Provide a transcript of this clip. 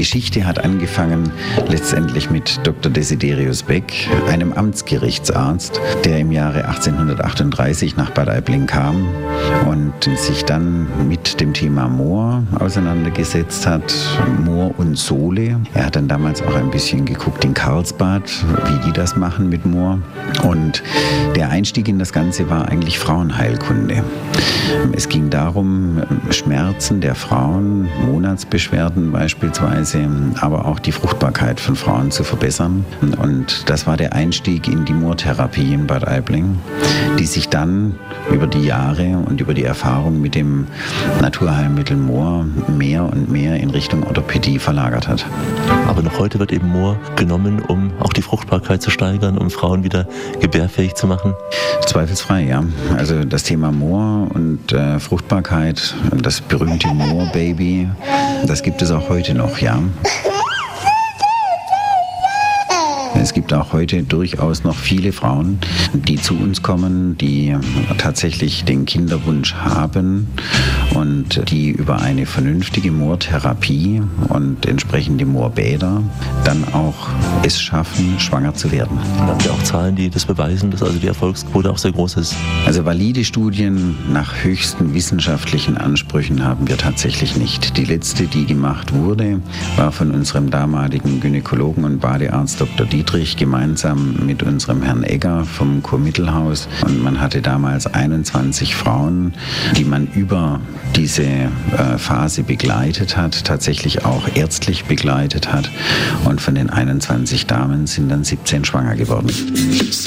Geschichte hat angefangen letztendlich mit Dr. Desiderius Beck, einem Amtsgerichtsarzt, der im Jahre 1838 nach Bad Aibling kam und sich dann mit dem Thema Moor auseinandergesetzt hat, Moor und Sohle. Er hat dann damals auch ein bisschen geguckt in Karlsbad, wie die das machen mit Moor. Und der Einstieg in das Ganze war eigentlich Frauenheilkunde. Es ging darum, Schmerzen der Frauen, Monatsbeschwerden beispielsweise, aber auch die Fruchtbarkeit von Frauen zu verbessern. Und das war der Einstieg in die Moortherapie in Bad Aibling, die sich dann über die Jahre und über die Erfahrung mit dem Naturheilmittel Moor mehr und mehr in Richtung Orthopädie verlagert hat. Aber noch heute wird eben Moor genommen, um auch die Fruchtbarkeit zu steigern, um Frauen wieder gebärfähig zu machen? Zweifelsfrei, ja. Also das Thema Moor und Fruchtbarkeit, das berühmte Moor-Baby, das gibt es auch heute noch, ja. Es gibt auch heute durchaus noch viele Frauen, die zu uns kommen, die tatsächlich den Kinderwunsch haben und die über eine vernünftige Moortherapie und entsprechende Moorbäder dann auch es schaffen, schwanger zu werden. Und habt ihr auch Zahlen, die das beweisen, dass also die Erfolgsquote auch sehr groß ist? Also valide Studien nach höchsten wissenschaftlichen Ansprüchen haben wir tatsächlich nicht. Die letzte, die gemacht wurde, war von unserem damaligen Gynäkologen und Badearzt Dr. Dietrich gemeinsam mit unserem Herrn Egger vom Kurmittelhaus. Und man hatte damals 21 Frauen, die man über diese Phase begleitet hat, tatsächlich auch ärztlich begleitet hat. Und von den 21 Damen sind dann 17 schwanger geworden.